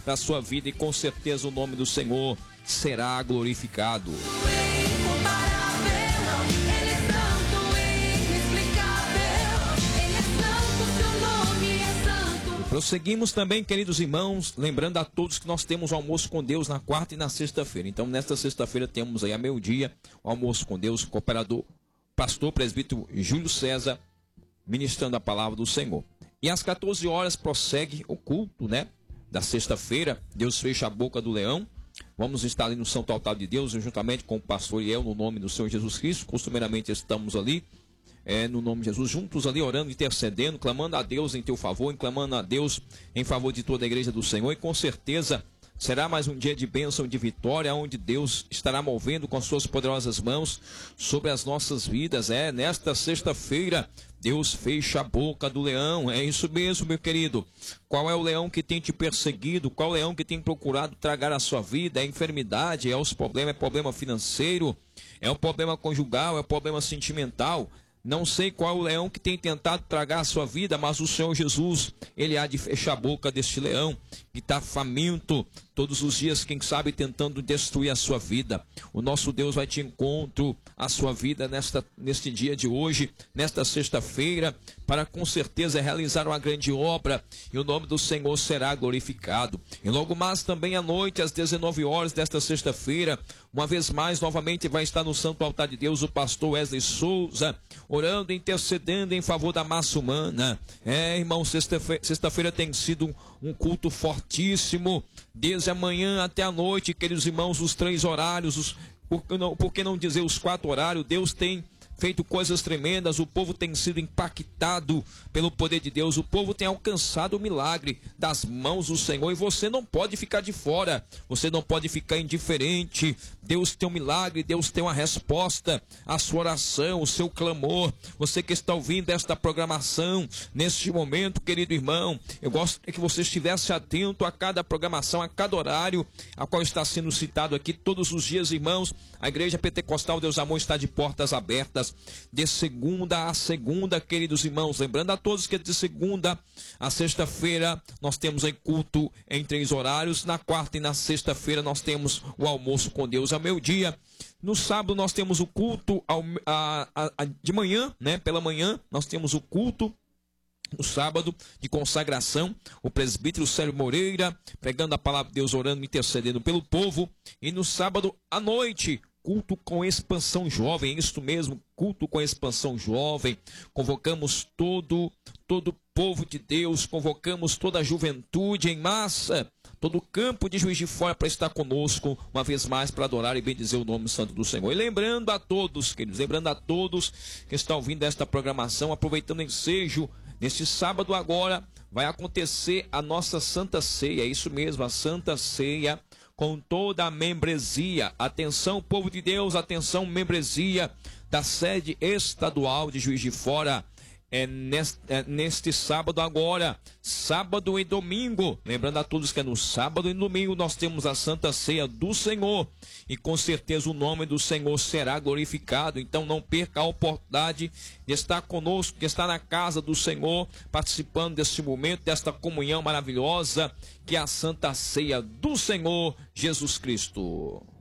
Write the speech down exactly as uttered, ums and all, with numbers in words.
para a sua vida e com certeza o nome do Senhor será glorificado. Prosseguimos também, queridos irmãos, lembrando a todos que nós temos o almoço com Deus na quarta e na sexta-feira. Então, nesta sexta-feira temos aí a meio-dia o almoço com Deus, cooperador, pastor, presbítero Júlio César, ministrando a palavra do Senhor. E às quatorze horas prossegue o culto, né? Da sexta-feira, Deus fecha a boca do leão. Vamos estar ali no Santo Altar de Deus, juntamente com o pastor Iel, no nome do Senhor Jesus Cristo. Costumeiramente estamos ali. É, no nome de Jesus, juntos ali orando, intercedendo, clamando a Deus em teu favor, clamando a Deus em favor de toda a igreja do Senhor, e com certeza será mais um dia de bênção, de vitória, onde Deus estará movendo com as suas poderosas mãos sobre as nossas vidas. É, nesta sexta-feira, Deus fecha a boca do leão. É isso mesmo, meu querido. Qual é o leão que tem te perseguido? Qual é o leão que tem procurado tragar a sua vida? É a enfermidade, é os problemas, é problema financeiro, é o problema conjugal, é o problema sentimental. Não sei qual o leão que tem tentado tragar a sua vida, mas o Senhor Jesus, Ele há de fechar a boca deste leão que está faminto todos os dias, quem sabe tentando destruir a sua vida. O nosso Deus vai te encontro a sua vida nesta, neste dia de hoje, nesta sexta-feira, para com certeza realizar uma grande obra, e o nome do Senhor será glorificado. E logo mais também à noite, às dezenove horas desta sexta-feira, uma vez mais, novamente vai estar no Santo Altar de Deus o pastor Wesley Souza, orando, intercedendo em favor da massa humana. É, irmão, sexta-feira, sexta-feira tem sido um culto fortíssimo, desde a manhã até a noite, queridos irmãos, os três horários, os, por, não, por que não dizer os quatro horários? Deus tem feito coisas tremendas, o povo tem sido impactado pelo poder de Deus, o povo tem alcançado o milagre das mãos do Senhor, e você não pode ficar de fora, você não pode ficar indiferente. Deus tem um milagre, Deus tem uma resposta à sua oração, o seu clamor. Você que está ouvindo esta programação neste momento, querido irmão, eu gostaria que você estivesse atento a cada programação, a cada horário a qual está sendo citado aqui todos os dias, irmãos. A Igreja Pentecostal Deus Amor está de portas abertas de segunda a segunda, queridos irmãos. Lembrando a todos que de segunda a sexta-feira nós temos aí culto em três horários. Na quarta e na sexta-feira nós temos o almoço com Deus ao meio-dia. No sábado nós temos o culto ao, a, a, a, de manhã, né? Pela manhã nós temos o culto. No sábado de consagração, o presbítero Célio Moreira pregando a palavra de Deus, orando, intercedendo pelo povo. E no sábado à noite, culto com expansão jovem, isso mesmo, culto com expansão jovem. Convocamos todo, todo o povo de Deus, convocamos toda a juventude em massa, todo o campo de Juiz de Fora para estar conosco, uma vez mais, para adorar e bendizer o nome santo do Senhor. E lembrando a todos, queridos, lembrando a todos que estão ouvindo esta programação, aproveitando o ensejo, neste sábado agora vai acontecer a nossa Santa Ceia, é isso mesmo, a Santa Ceia, com toda a membresia. Atenção, povo de Deus, atenção, membresia da sede estadual de Juiz de Fora. É neste, é neste sábado agora, sábado e domingo. Lembrando a todos que é no sábado e domingo nós temos a Santa Ceia do Senhor. E com certeza o nome do Senhor será glorificado. Então não perca a oportunidade de estar conosco, de estar na casa do Senhor, participando deste momento, desta comunhão maravilhosa, que é a Santa Ceia do Senhor Jesus Cristo.